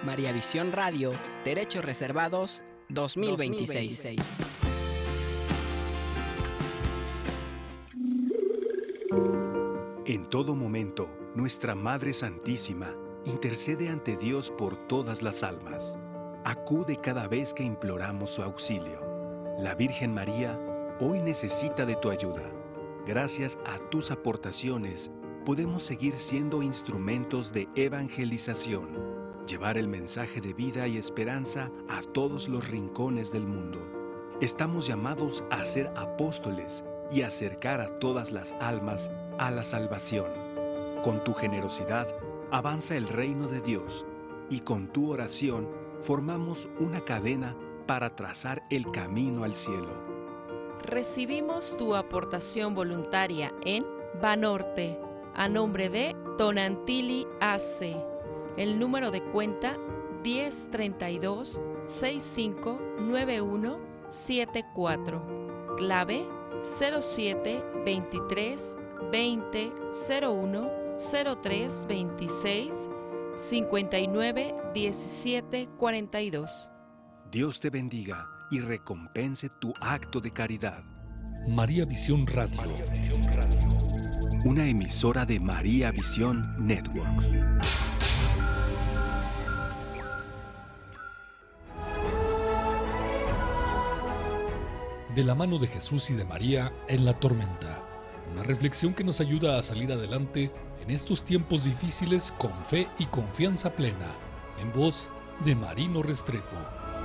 María Visión Radio, Derechos Reservados 2026. En todo momento, nuestra Madre Santísima intercede ante Dios por todas las almas. Acude cada vez que imploramos su auxilio. La Virgen María hoy necesita de tu ayuda. Gracias a tus aportaciones, podemos seguir siendo instrumentos de evangelización, llevar el mensaje de vida y esperanza a todos los rincones del mundo. Estamos llamados a ser apóstoles y acercar a todas las almas a la salvación. Con tu generosidad avanza el reino de Dios y con tu oración formamos una cadena para trazar el camino al cielo. Recibimos tu aportación voluntaria en Banorte, a nombre de Tonantili AC. El número de cuenta 1032-659174. Clave 0723 20 01 03 26 59 17 42. Dios te bendiga y recompense tu acto de caridad. María Visión Radio. Una emisora de María Visión Network. De la mano de Jesús y de María en la tormenta. Una reflexión que nos ayuda a salir adelante en estos tiempos difíciles con fe y confianza plena. En voz de Marino Restrepo.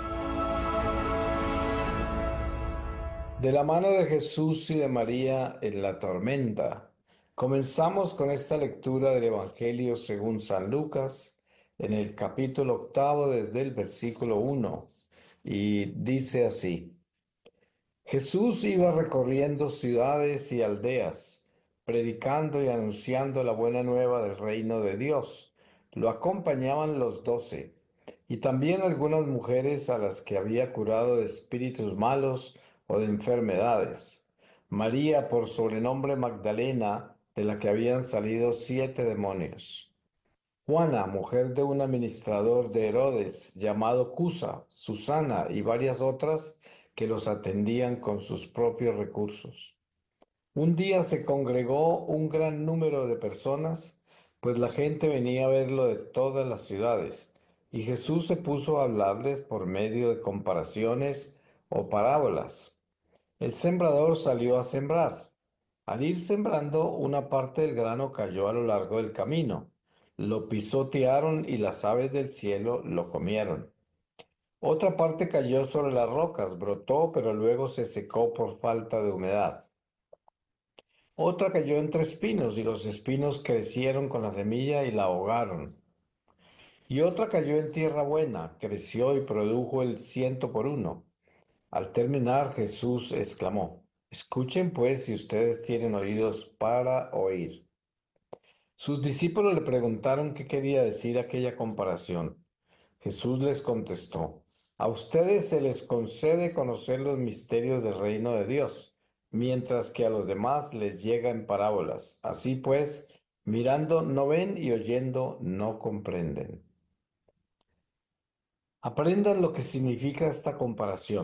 De la mano de Jesús y de María en la tormenta. Comenzamos con esta lectura del Evangelio según San Lucas, en el capítulo 8, desde el versículo 1, y dice así: Jesús iba recorriendo ciudades y aldeas, predicando y anunciando la buena nueva del reino de Dios. Lo acompañaban los 12, y también algunas mujeres a las que había curado de espíritus malos o de enfermedades. María, por sobrenombre Magdalena, de la que habían salido 7 demonios. Juana, mujer de un administrador de Herodes, llamado Cusa, Susana y varias otras que los atendían con sus propios recursos. Un día se congregó un gran número de personas, pues la gente venía a verlo de todas las ciudades, y Jesús se puso a hablarles por medio de comparaciones o parábolas. El sembrador salió a sembrar. Al ir sembrando, una parte del grano cayó a lo largo del camino. Lo pisotearon y las aves del cielo lo comieron. Otra parte cayó sobre las rocas, brotó, pero luego se secó por falta de humedad. Otra cayó entre espinos, y los espinos crecieron con la semilla y la ahogaron. Y otra cayó en tierra buena, creció y produjo el 100 por 1. Al terminar, Jesús exclamó: Escuchen pues si ustedes tienen oídos para oír. Sus discípulos le preguntaron qué quería decir aquella comparación. Jesús les contestó: A ustedes se les concede conocer los misterios del reino de Dios, mientras que a los demás les llega en parábolas. Así pues, mirando no ven y oyendo no comprenden. Aprendan lo que significa esta comparación.